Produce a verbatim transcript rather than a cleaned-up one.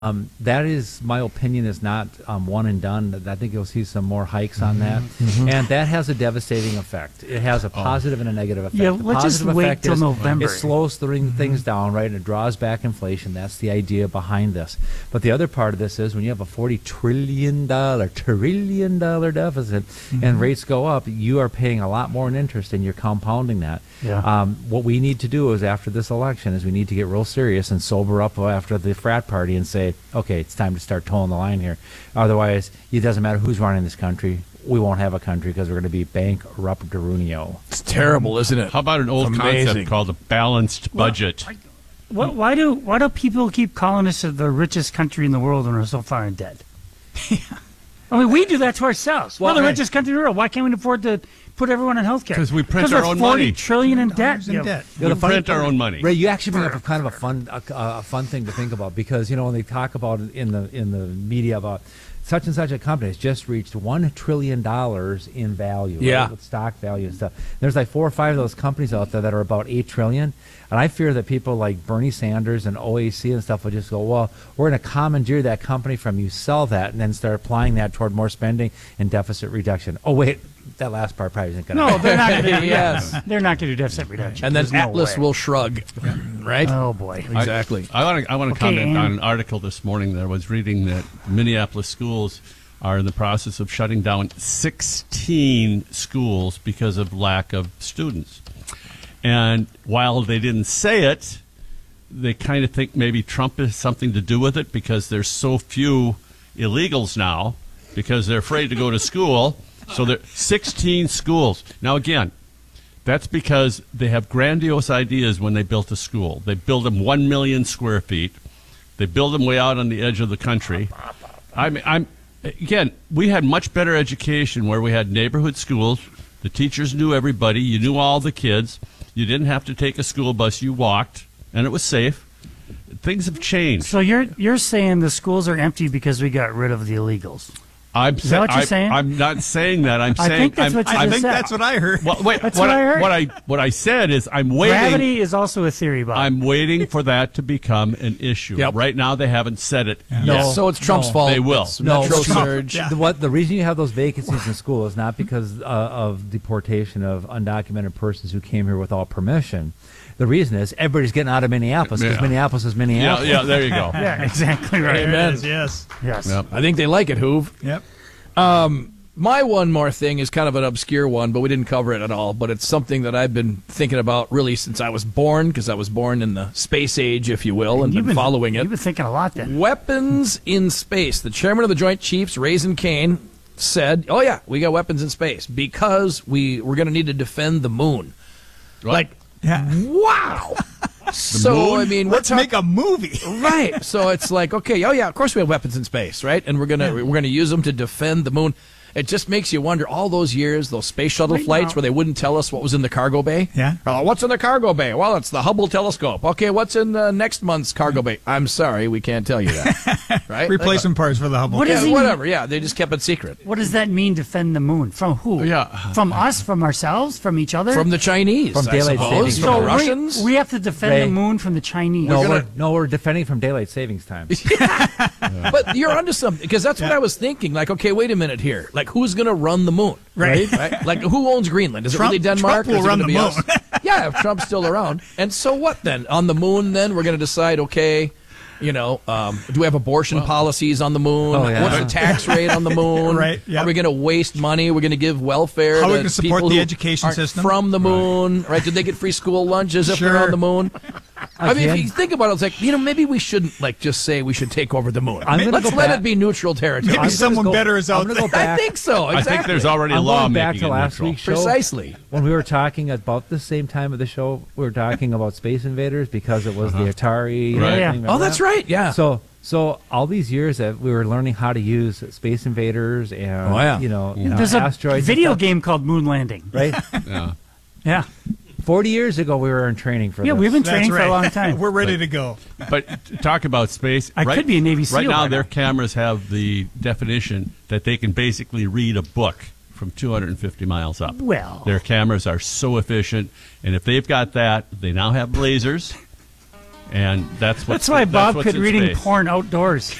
Um, that is, my opinion, is not um, one and done. I think you'll see some more hikes on that, Mm-hmm. and that has a devastating effect. It has a positive and a negative effect. Yeah, the let's just positive wait effect till is November. It slows th- things down, right, and it draws back inflation. That's the idea behind this. But the other part of this is when you have a forty trillion dollar trillion dollar deficit and rates go up, you are paying a lot more in interest, and you're compounding that. Yeah. Um, what we need to do is after this election is we need to get real serious and sober up after the frat party and say, okay, it's time to start towing the line here. Otherwise, it doesn't matter who's running this country. We won't have a country because we're going to be bankrupt-a-runio. It's terrible, isn't it? How about an old Amazing. concept called a balanced budget? Why, why do why do people keep calling us the richest country in the world when we're so far in debt? I mean, we do that to ourselves. Well, we're the right. richest country in the world. Why can't we afford to put everyone in health care? 'Cause we print we're our own forty money. trillion in debt. in Yeah. debt. You know, We the funny print our part- own money. Ray, you actually bring up a kind of a fun, a, a fun thing to think about because you know when they talk about it in the in the media about such and such a company has just reached one trillion dollars in value, right, Yeah. with stock value and stuff. There's like four or five of those companies out there that are about eight trillion, and I fear that people like Bernie Sanders and O A C and stuff will just go, well, we're going to commandeer that company from you, sell that, and then start applying that toward more spending and deficit reduction. Oh wait, that last part probably isn't going to. No, they're not going to do Yes. yes. They're not going to do deficit reduction. And then There's no Atlas way. will shrug, right? Oh boy. Exactly. I want to I want to Okay, comment and- on an article this morning that I was reading that Minneapolis schools are in the process of shutting down sixteen schools because of lack of students. And while they didn't say it, they kind of think maybe Trump has something to do with it because there's so few illegals now because they're afraid to go to school. So there sixteen schools. Now again, that's because they have grandiose ideas when they built a school. They build them one million square feet. They build them way out on the edge of the country. I mean, I'm again, we had much better education where we had neighborhood schools. The teachers knew everybody. You knew all the kids. You didn't have to take a school bus. You walked, and it was safe. Things have changed. So you're you're saying the schools are empty because we got rid of the illegals? I'm Is that what you're I, saying? I'm not saying that. I'm I saying think that's I'm, what you I just think said. that's what I heard. Well, wait, That's what, what I heard. What I what I said is I'm waiting. Gravity is also a theory, Bob. I'm waiting for that to become an issue. Yep. Right now, they haven't said it yet. No. So it's Trump's No. fault. They will. It's No, Metro it's Trump. surge. Yeah. The, what the reason you have those vacancies in school is not because uh, of deportation of undocumented persons who came here without permission. The reason is everybody's getting out of Minneapolis because Yeah. Minneapolis is Yeah, Minneapolis. yeah, there you go. yeah, exactly right. There Amen. it is, yes. Yes. Yep. I think they like it, Hoove. Yep. My one more thing is kind of an obscure one, but we didn't cover it at all. But it's something that I've been thinking about really since I was born, because I was born in the space age, if you will, and You've been been following it. You've been thinking a lot then. Weapons in space. The chairman of the Joint Chiefs, Raisin Kane, said, "Oh yeah, we got weapons in space because we we're going to need to defend the moon." What? Like, Yeah. wow. so I mean, Let's we're talk- make a movie. right. So it's like, okay, oh yeah, of course we have weapons in space, right? And we're gonna we're gonna use them to defend the moon. It just makes you wonder, all those years, those space shuttle Right flights now- where they wouldn't tell us what was in the cargo bay. Yeah. Oh, what's in the cargo bay? Well, it's the Hubble telescope. Okay, what's in uh, next month's cargo bay? I'm sorry, we can't tell you that. Right? Replacement parts for the Hubble. What Yeah, is he- whatever. Yeah, they just kept it secret. What does that mean, defend the moon? From who? Yeah. From us? From ourselves? From each other? From the Chinese, From I daylight suppose. savings From so the we- Russians. We, have to defend Ray. the moon from the Chinese. No, We're we're, gonna- no, we're defending from daylight savings time. But you're onto something, because that's what Yeah. I was thinking. Like, okay, wait a minute here. Like, who's going to run the moon? Right. Right? Like, who owns Greenland? Is Trump- it really Denmark? Trump will or is it run gonna the be moon. us? Yeah, if Trump's still around. And so what then? On the moon, then we're going to decide, okay, you know, um, do we have abortion policies on the moon? Oh, yeah. What's the tax rate on the moon? Right, yep. Are we going to waste money? We're going to give welfare How are we to gonna support people the who education aren't system? from the moon? Right? Did they get free school lunches if they're Sure. on the moon? I mean, if Again? you think about it, it's like, you know, maybe we shouldn't like just say we should take over the moon. I'm gonna Let's go let back- it be neutral territory. Maybe I'm gonna someone go- better is I'm out gonna there. go back. I think so. Exactly. I think there's already a I'm law going back making to it last neutral. week's show. Precisely. When we were talking about the same time of the show, we were talking about Space Invaders because it was the Atari. Right. Yeah. thing, Oh, that's remember right. Yeah. that? So, so all these years that we were learning how to use Space Invaders and Oh, yeah. you know, you know, There's a asteroids and video stuff, game called Moon Landing. right? Yeah. Yeah. Forty years ago, we were in training for Yeah, this. we've been That's training for right. a long time. We're ready to go. But t- talk about space. I right, could be a Navy SEAL Right now, by their now. cameras have the definition that they can basically read a book from two hundred fifty miles up. Well. Their cameras are so efficient, and if they've got that, they now have lasers. And that's what's That's why Bob what's quit in reading space. porn outdoors.